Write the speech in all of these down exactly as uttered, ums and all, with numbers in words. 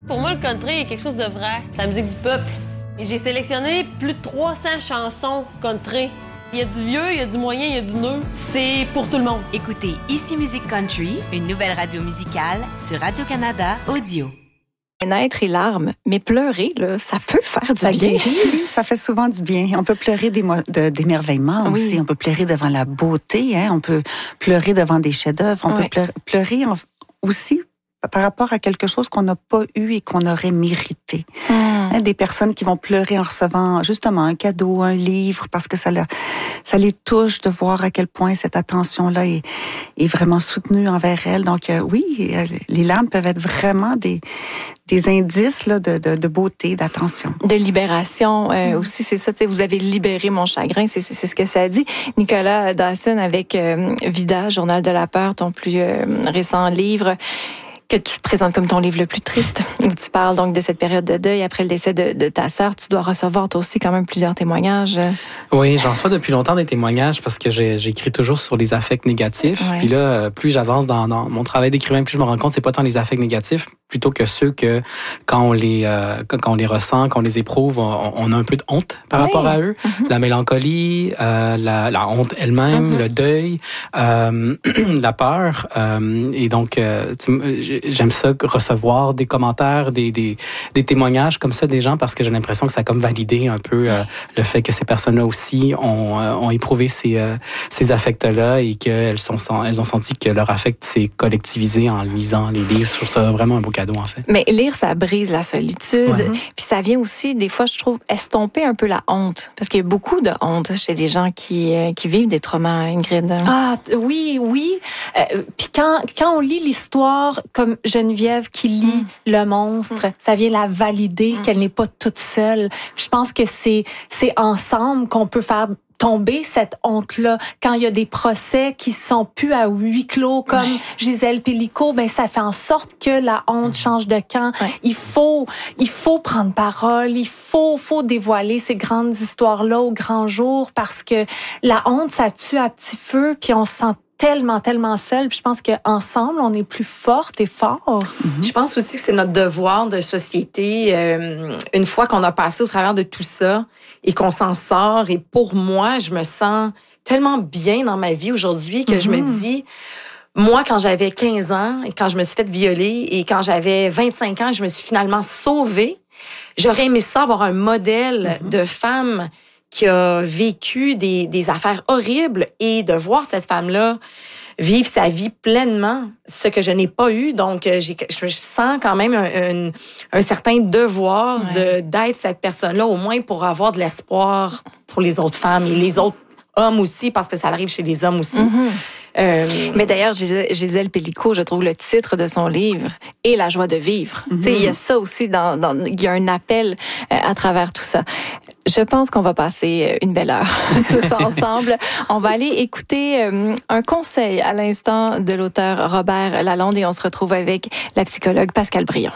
Pour moi, le country est quelque chose de vrai. C'est la musique du peuple. Et j'ai sélectionné plus de trois cents chansons country. Il y a du vieux, il y a du moyen, il y a du neuf. C'est pour tout le monde. Écoutez Ici Musique Country, une nouvelle radio musicale sur Radio-Canada Audio. Naître et larmes, mais pleurer, là, ça peut faire du ça bien. Guérit, oui, ça fait souvent du bien. On peut pleurer d'émo- de, d'émerveillement oui. aussi. On peut pleurer devant la beauté. Hein? On peut pleurer devant des chefs-d'œuvre. On oui. peut pleurer, pleurer en, aussi par rapport à quelque chose qu'on n'a pas eu et qu'on aurait mérité. Mmh. Hein, des personnes qui vont pleurer en recevant justement un cadeau, un livre, parce que ça, leur, ça les touche de voir à quel point cette attention-là est, est vraiment soutenue envers elles. Donc euh, oui, les larmes peuvent être vraiment des, des indices là, de, de, de beauté, d'attention. De libération euh, mmh. aussi, c'est ça. Vous avez libéré mon chagrin, c'est, c'est, c'est ce que ça dit. Nicolas Dawson avec euh, Vida, Journal de la peur, ton plus euh, récent livre, que tu présentes comme ton livre le plus triste, où tu parles donc de cette période de deuil après le décès de, de ta sœur. Tu dois recevoir toi aussi quand même plusieurs témoignages. Oui, j'en reçois depuis longtemps des témoignages parce que j'ai, j'écris toujours sur les affects négatifs. Ouais. Puis là, plus j'avance dans, dans mon travail d'écrivain, plus je me rends compte c'est pas tant les affects négatifs, plutôt que ceux que quand on les euh, quand on les ressent, quand on les éprouve, on, on a un peu de honte par oui. rapport à eux. Mm-hmm. La mélancolie, euh, la, la honte elle-même, mm-hmm. le deuil, euh, la peur. Euh, et donc, euh, tu, j'aime ça recevoir des commentaires, des, des des témoignages comme ça des gens parce que j'ai l'impression que ça a comme validé un peu euh, le fait que ces personnes-là aussi ont euh, ont éprouvé ces euh, ces affects-là et qu'elles sont elles ont senti que leur affect s'est collectivisé en lisant les livres. Je trouve ça vraiment un beau cadeau en fait. Mais lire, ça brise la solitude. Ouais. Puis ça vient aussi, des fois, je trouve, estomper un peu la honte. Parce qu'il y a beaucoup de honte chez les gens qui, euh, qui vivent des traumas, Ingrid. Ah, oui, oui. Euh, puis quand, quand on lit l'histoire, comme Geneviève qui lit mm. Le monstre, mm. ça vient la valider mm. qu'elle n'est pas toute seule. Je pense que c'est, c'est ensemble qu'on peut faire tomber cette honte-là. Quand il y a des procès qui sont plus à huis clos, comme ouais. Gisèle Pelicot, ben ça fait en sorte que la honte change de camp. Ouais. Il faut, il faut prendre parole, il faut, faut dévoiler ces grandes histoires-là au grand jour parce que la honte, ça tue à petit feu, puis on se sent tellement, tellement seul. Puis je pense qu'ensemble, on est plus fortes et forts. Mm-hmm. Je pense aussi que c'est notre devoir de société, euh, une fois qu'on a passé au travers de tout ça et qu'on s'en sort. Et pour moi, je me sens tellement bien dans ma vie aujourd'hui que mm-hmm. je me dis, moi, quand j'avais quinze ans, quand je me suis fait violer et quand j'avais vingt-cinq ans, je me suis finalement sauvée. J'aurais aimé ça, avoir un modèle mm-hmm. de femme qui a vécu des, des affaires horribles et de voir cette femme-là vivre sa vie pleinement, ce que je n'ai pas eu. Donc, j'ai, je sens quand même un, un, un certain devoir ouais. de, d'être cette personne-là, au moins pour avoir de l'espoir pour les autres femmes et les autres hommes aussi, parce que ça arrive chez les hommes aussi. Mm-hmm. Euh, Mais d'ailleurs, Gisèle Pelicot, je trouve le titre de son livre est la joie de vivre. Mm-hmm. Tu sais, il y a ça aussi dans, dans, il y a un appel euh, à travers tout ça. Je pense qu'on va passer une belle heure tous ensemble. On va aller écouter euh, un conseil à l'instant de l'auteur Robert Lalonde et on se retrouve avec la psychologue Pascale Brion.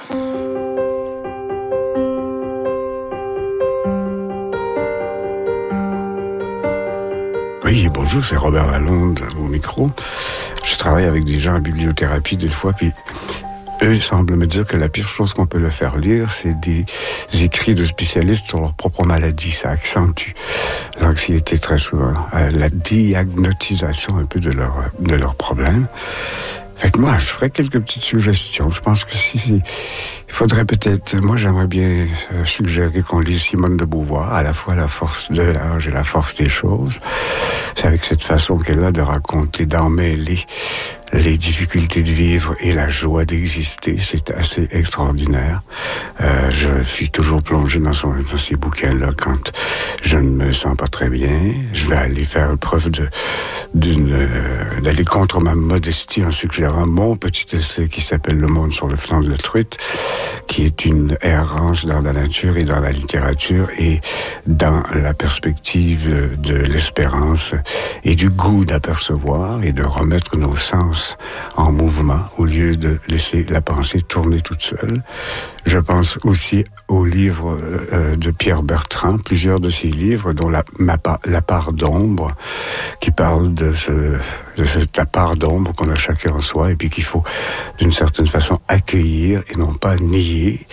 Oui, bonjour, c'est Robert Lalonde au micro. Je travaille avec des gens en bibliothérapie des fois, puis eux semblent me dire que la pire chose qu'on peut leur faire lire, c'est des écrits de spécialistes sur leur propre maladie. Ça accentue l'anxiété très souvent, la diagnotisation un peu de leur de leurs problèmes. Fait que moi, je ferais quelques petites suggestions. Je pense que si, si il faudrait peut-être, moi j'aimerais bien euh, suggérer qu'on lise Simone de Beauvoir, à la fois la force de l'âge et la force des choses. C'est avec cette façon qu'elle a de raconter, d'emmêler les difficultés de vivre et la joie d'exister. C'est assez extraordinaire. Euh, je suis toujours plongé dans, son, dans ces bouquins-là quand je ne me sens pas très bien. Je vais aller faire preuve de, d'une, euh, d'aller contre ma modestie en suggérant mon petit essai qui s'appelle Le monde sur le flanc de la truite, qui est une errance dans la nature et dans la littérature et dans la perspective de l'espérance et du goût d'apercevoir et de remettre nos sens en mouvement au lieu de laisser la pensée tourner toute seule. Je pense aussi aux livres euh, de Pierre Bertrand, plusieurs de ses livres, dont la, ma, la part d'ombre, qui parle de, ce, de cette la part d'ombre qu'on a chacun en soi et puis qu'il faut d'une certaine façon accueillir et non pas nier.